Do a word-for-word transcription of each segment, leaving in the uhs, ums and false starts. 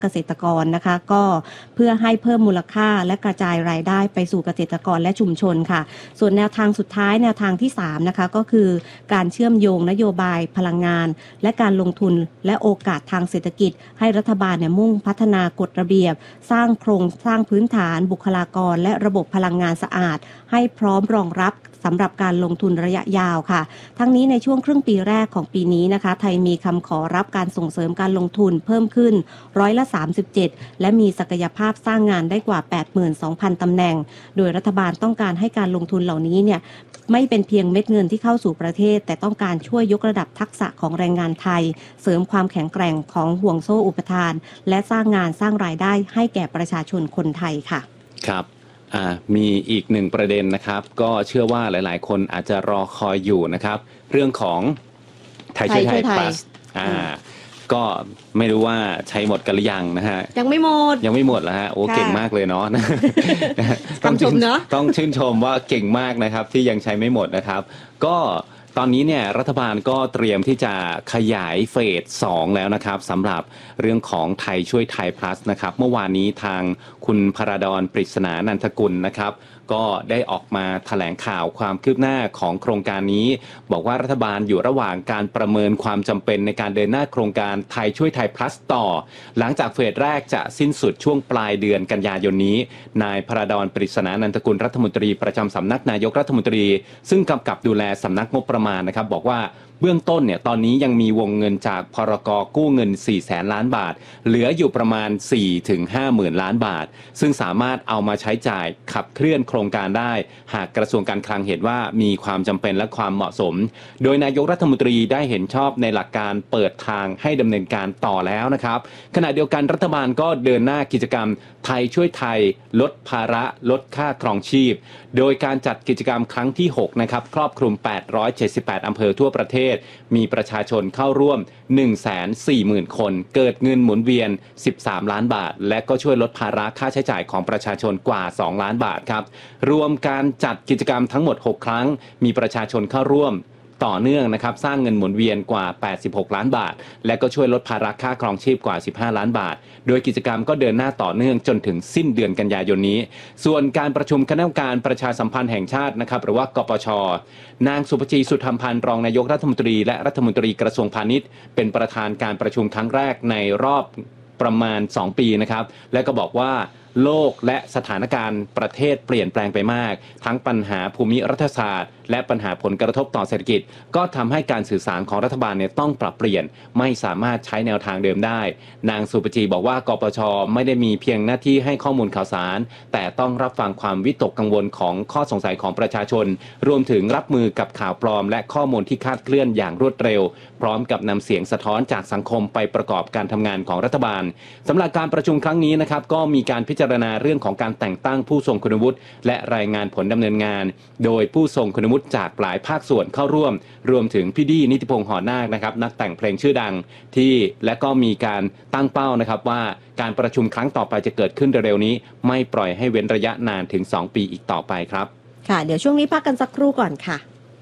เกษตรกรนะคะก็เพื่อให้เพิ่มมูลค่าและกระจายรายได้ไปสู่เกษตรกรและชุมชนค่ะส่วนแนวทางสุดท้ายแนวทางที่สามนะคะก็คือการเชื่อมโยงนโยบายพลังงานและการลงทุนและโอกาสทางเศรษฐกิจให้รัฐบาลเนี่ยมุ่งพัฒนากฎระเบียบสร้างโครงสร้างพื้นฐานบุคลากรและระบบพลังงานสะอาดให้พร้อมรองรับสำหรับการลงทุนระยะยาวค่ะทั้งนี้ในช่วงครึ่งปีแรกของปีนี้นะคะไทยมีคำขอรับการส่งเสริมการลงทุนเพิ่มขึ้นร้อยละสามสิบเจ็ดและมีศักยภาพสร้างงานได้กว่า แปดหมื่นสองพัน ตำแหน่งโดยรัฐบาลต้องการให้การลงทุนเหล่านี้เนี่ยไม่เป็นเพียงเม็ดเงินที่เข้าสู่ประเทศแต่ต้องการช่วยยกระดับทักษะของแรงงานไทยเสริมความแข็งแกร่งของห่วงโซ่อุปทานและสร้างงานสร้างรายได้ให้แก่ประชาชนคนไทยค่ะครับมีอีกหนึ่งประเด็นนะครับก็เชื่อว่าหลายๆคนอาจจะรอคอยอยู่นะครับเรื่องของไทยช่วยไทย plus อ่าก็ไม่รู้ว่าใช้หมดกันหรือยังนะฮะยังไม่หมดยังไม่หมดแล้วฮะโอ้เก่งมากเลยเนาะต้องชมเนาะต้องชื่นชมว่าเก่งมากนะครับที่ยังใช้ไม่หมดนะครับก็ตอนนี้เนี่ยรัฐบาลก็เตรียมที่จะขยายเฟสสองแล้วนะครับสำหรับเรื่องของไทยช่วยไทย plus นะครับเมื่อวานนี้ทางคุณพราดรปริศนานันทกุลนะครับก็ได้ออกมาแถลงข่าวความคืบหน้าของโครงการนี้บอกว่ารัฐบาลอยู่ระหว่างการประเมินความจำเป็นในการเดินหน้าโครงการไทยช่วยไทย plus ต่อหลังจากเฟสแรกจะสิ้นสุดช่วงปลายเดือนกันยายนนี้นายพราดรปริศนานันทกุลรัฐมนตรีประจำสำนักนายกรัฐมนตรีซึ่งกำกับดูแลสำนักงบประมาณนะครับบอกว่าเบื้องต้นเนี่ยตอนนี้ยังมีวงเงินจากพรก.กู้เงินสี่แสนล้านบาทเหลืออยู่ประมาณ สี่ถึงห้าหมื่น ล้านบาทซึ่งสามารถเอามาใช้จ่ายขับเคลื่อนโครงการได้หากกระทรวงการคลังเห็นว่ามีความจำเป็นและความเหมาะสมโดยนายกรัฐมนตรีได้เห็นชอบในหลักการเปิดทางให้ดำเนินการต่อแล้วนะครับขณะเดียวกันรัฐบาลก็เดินหน้ากิจกรรมไทยช่วยไทยลดภาระลดค่าครองชีพโดยการจัดกิจกรรมครั้งที่หกนะครับครอบคลุมแปดร้อยเจ็ดสิบแปดอำเภอทั่วประเทศมีประชาชนเข้าร่วม หนึ่งแสนสี่หมื่น คนเกิดเงินหมุนเวียนสิบสามล้านบาทและก็ช่วยลดภาระค่าใช้จ่ายของประชาชนกว่าสองล้านบาทครับรวมการจัดกิจกรรมทั้งหมดหกครั้งมีประชาชนเข้าร่วมต่อเนื่องนะครับสร้างเงินหมุนเวียนกว่าแปดสิบหกล้านบาทและก็ช่วยลดภาระค่าครองชีพกว่าสิบห้าล้านบาทโดยกิจกรรมก็เดินหน้าต่อเนื่องจนถึงสิ้นเดือนกันยายนนี้ส่วนการประชุมคณะกรรมการประชาสัมพันธ์แห่งชาตินะครับหรือว่ากปช.นางสุภจีสุธรรมพันธ์รองนายกรัฐมนตรีและรัฐมนตรีกระทรวงพาณิชย์เป็นประธานการประชุมครั้งแรกในรอบประมาณสองปีนะครับและก็บอกว่าโลกและสถานการณ์ประเทศเปลี่ยนแปลงไปมากทั้งปัญหาภูมิรัฐศาสตร์และปัญหาผลกระทบต่อเศรษฐกิจก็ทำให้การสื่อสารของรัฐบาลเนี่ยต้องปรับเปลี่ยนไม่สามารถใช้แนวทางเดิมได้นางสุปจีบอกว่ากปช.ไม่ได้มีเพียงหน้าที่ให้ข้อมูลข่าวสารแต่ต้องรับฟังความวิตกกังวลของข้อสงสัยของประชาชนรวมถึงรับมือกับข่าวปลอมและข้อมูลที่คลาดเคลื่อนอย่างรวดเร็วพร้อมกับนำเสียงสะท้อนจากสังคมไปประกอบการทำงานของรัฐบาลสำหรับการประชุมครั้งนี้นะครับก็มีการพิจารณาเรื่องของการแต่งตั้งผู้ทรงคุณวุฒิและรายงานผลดำเนินงานโดยผู้ทรงคุณวุฒิจากหลายภาคส่วนเข้าร่วมรวมถึงพี่ดี้นิติพงษ์หอนาคนะครับนักแต่งเพลงชื่อดังที่และก็มีการตั้งเป้านะครับว่าการประชุมครั้งต่อไปจะเกิดขึ้นเร็วๆนี้ไม่ปล่อยให้เว้นระยะนานถึงสองปีอีกต่อไปครับค่ะเดี๋ยวช่วงนี้พักกันสักครู่ก่อนค่ะ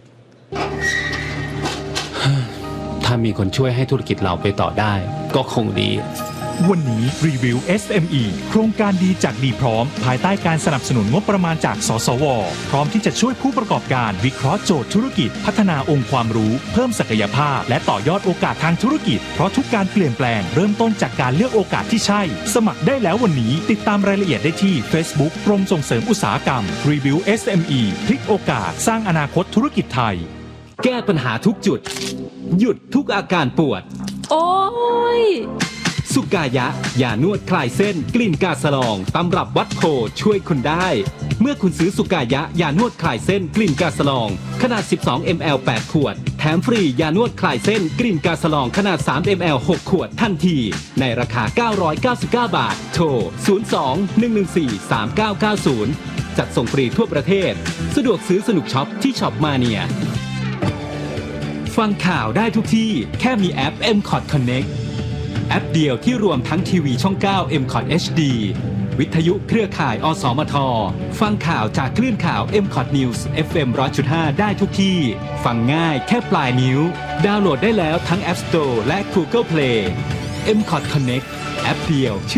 ถ้ามีคนช่วยให้ธุรกิจเราไปต่อได้ก็คงดีวันนี้รีวิว เอส เอ็ม อี โครงการดีจากดีพร้อมภายใต้การสนับสนุนงบประมาณจากสสว.พร้อมที่จะช่วยผู้ประกอบการวิเคราะห์โจทย์ธุรกิจพัฒนาองค์ความรู้เพิ่มศักยภาพและต่อยอดโอกาสทางธุรกิจเพราะทุกการเปลี่ยนแปลงเริ่มต้นจากการเลือกโอกาสที่ใช่สมัครได้แล้ววันนี้ติดตามรายละเอียดได้ที่ Facebook กรมส่งเสริมอุตสาหกรรมรีวิว เอส เอ็ม อี พลิกโอกาสสร้างอนาคตธุรกิจไทยแก้ปัญหาทุกจุดหยุดทุกอาการปวดโอ้ยสุกายะยานวดคลายเส้นกลิ่นกาสลองตำรับวัดโพช่วยคุณได้เมื่อคุณซื้อสุกายะยานวดคลายเส้นกลิ่นกาสลองขนาดสิบสองมิลลิลิตร แปดขวดแถมฟรียานวดคลายเส้นกลิ่นกาสลองขนาดสามมิลลิลิตร หกขวดทันทีในราคาเก้าร้อยเก้าสิบเก้าบาทโทรศูนย์ สอง หนึ่ง หนึ่ง สี่ สาม เก้า เก้า ศูนย์จัดส่งฟรีทั่วประเทศสะดวกซื้อสนุกช็อปที่ช็อปมาเนียฟังข่าวได้ทุกที่แค่มีแอป เอ็ม คอท Connectแอปเดียวที่รวมทั้งทีวีช่องเก้า เอ็ม คอท เอช ดี วิทยุเครือข่ายอสมทฟังข่าวจากคลื่นข่าว เอ็ม คอท News เอฟ เอ็ม หนึ่งร้อยจุดห้า ได้ทุกที่ฟังง่ายแค่ปลายนิ้วดาวน์โหลดได้แล้วทั้ง App Store และ Google Play เอ็ม คอท Connect แอแอปเดียว